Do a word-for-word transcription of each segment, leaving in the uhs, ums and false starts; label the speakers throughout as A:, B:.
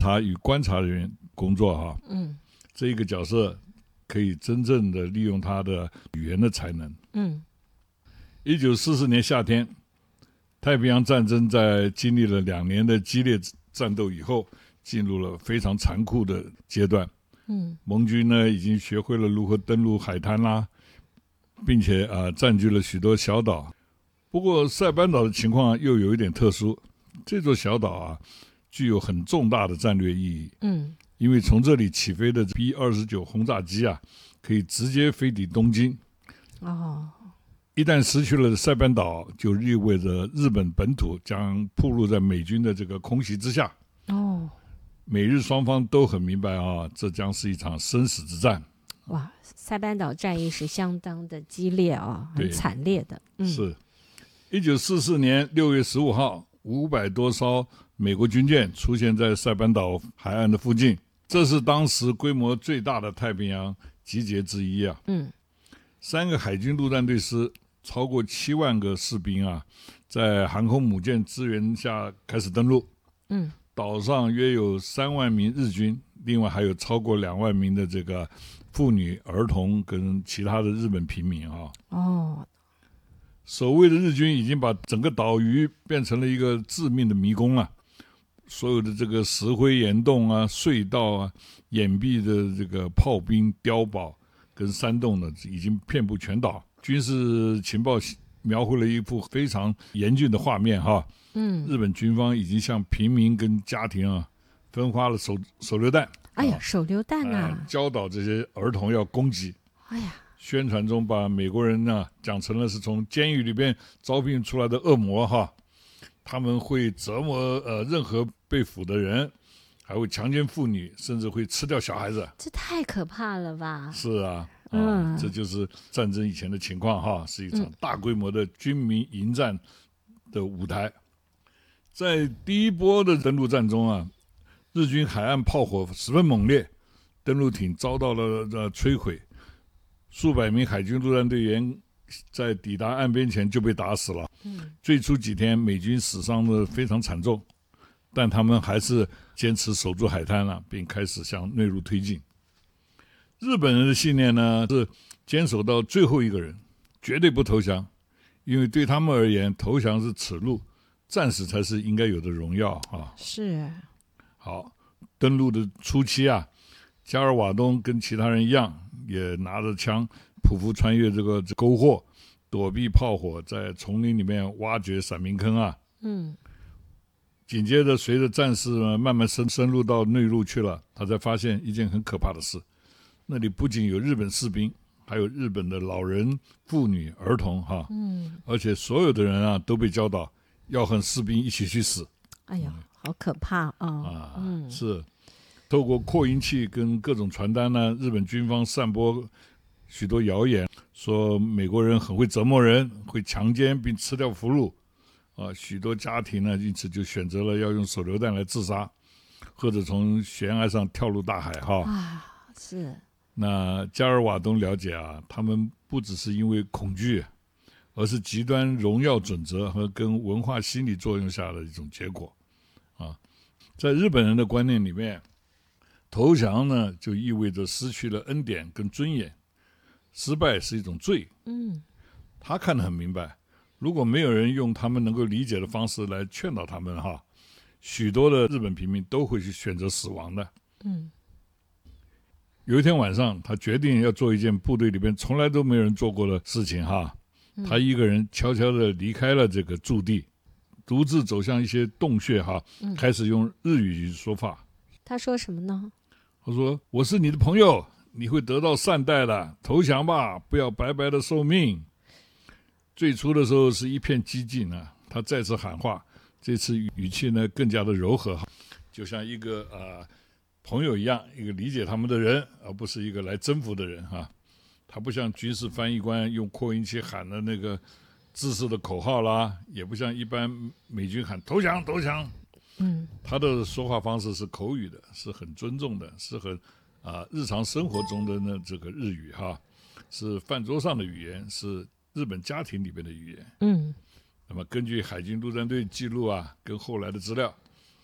A: 察与观察人员工作哈，
B: 嗯，
A: 这一个角色可以真正的利用他的语言的才能。
B: 嗯，
A: 一九四四年夏天，太平洋战争在经历了两年的激烈战斗以后，进入了非常残酷的阶段。
B: 嗯，
A: 盟军呢已经学会了如何登陆海滩啦，并且啊、呃、占据了许多小岛。不过塞班岛的情况又有一点特殊，这座小岛啊具有很重大的战略意义。
B: 嗯，
A: 因为从这里起飞的 B 二十九 轰炸机啊，可以直接飞抵东京。
B: 哦，
A: 一旦失去了塞班岛，就意味着日本本土将暴露在美军的这个空袭之下。
B: 哦，
A: 美日双方都很明白啊，这将是一场生死之战。
B: 哇，塞班岛战役是相当的激烈啊、哦，很惨烈的。
A: 嗯、是一九四四年六月十五号，五百多艘美国军舰出现在塞班岛海岸的附近，这是当时规模最大的太平洋集结之一啊。
B: 嗯，
A: 三个海军陆战队师，超过七万个士兵啊，在航空母舰支援下开始登陆。
B: 嗯，
A: 岛上约有三万名日军，另外还有超过两万名的这个妇女、儿童跟其他的日本平民啊。
B: 哦，
A: 守卫的日军已经把整个岛屿变成了一个致命的迷宫了。所有的这个石灰岩洞啊、隧道啊、掩蔽的这个炮兵、碉堡跟山洞呢，已经遍布全岛。军事情报描绘了一幅非常严峻的画面哈。
B: 嗯，
A: 日本军方已经向平民跟家庭啊分发了手手榴弹。
B: 哎呀，手榴弹啊、
A: 呃！教导这些儿童要攻击。
B: 哎呀，
A: 宣传中把美国人呢讲成了是从监狱里边招聘出来的恶魔哈，他们会折磨呃任何被俘的人，还会强奸妇女，甚至会吃掉小孩子。
B: 这太可怕了吧？
A: 是啊，
B: 嗯，
A: 啊这就是战争以前的情况哈，是一场大规模的军民迎战的舞台。在第一波的登陆战中啊，日军海岸炮火十分猛烈，登陆艇遭到了呃摧毁，数百名海军陆战队员在抵达岸边前就被打死了。
B: 嗯，
A: 最初几天美军死伤的非常惨重，但他们还是坚持守住海滩了，并开始向内陆推进。日本人的信念呢是坚守到最后一个人，绝对不投降，因为对他们而言，投降是耻辱，战士才是应该有的荣耀啊！
B: 是。
A: 好，登陆的初期啊，加尔瓦东跟其他人一样，也拿着枪匍匐穿越这个沟壑，躲避炮火，在丛林里面挖掘闪明坑啊。
B: 嗯。
A: 紧接着，随着战士慢慢深深入到内陆去了，他才发现一件很可怕的事：那里不仅有日本士兵，还有日本的老人、妇女、儿童哈。
B: 嗯。
A: 而且所有的人啊，都被教导要和士兵一起去死。
B: 哎呀，好可怕啊！
A: 啊，
B: 嗯，
A: 是透过扩音器跟各种传单呢，日本军方散播许多谣言，说美国人很会折磨人，会强奸并吃掉俘虏。啊，许多家庭呢，因此就选择了要用手榴弹来自杀，或者从悬崖上跳入大海哈。
B: 啊，是。
A: 那加尔瓦东了解啊，他们不只是因为恐惧，而是极端荣耀准则和跟文化心理作用下的一种结果。啊，在日本人的观念里面，投降呢就意味着失去了恩典跟尊严，失败是一种罪。
B: 嗯，
A: 他看得很明白，如果没有人用他们能够理解的方式来劝导他们哈，许多的日本平民都会去选择死亡的。
B: 嗯，
A: 有一天晚上，他决定要做一件部队里边从来都没有人做过的事情哈。他一个人悄悄地离开了这个驻地，独自走向一些洞穴哈，开始用日语说话。
B: 他说什么呢？
A: 他说：“我是你的朋友，你会得到善待的，投降吧，不要白白的受命。”最初的时候是一片激进啊，他再次喊话，这次语气呢更加的柔和，就像一个呃朋友一样，一个理解他们的人，而不是一个来征服的人哈。他不像军事翻译官用扩音器喊的那个制式的口号啦，也不像一般美军喊投降投降。
B: 嗯，
A: 他的说话方式是口语的，是很尊重的，是很啊、呃、日常生活中的呢这个日语哈，是饭桌上的语言，是日本家庭里面的语言。
B: 嗯，
A: 那么根据海军陆战队记录啊，跟后来的资料，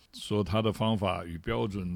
A: 说他的方法与标准